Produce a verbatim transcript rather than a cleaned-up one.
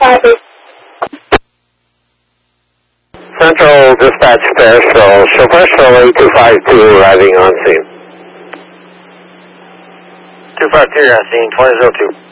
Copy. Central Dispatch Fairfield, chauffeur Shirley two five two arriving on scene. two five two, you're on scene, twenty oh two.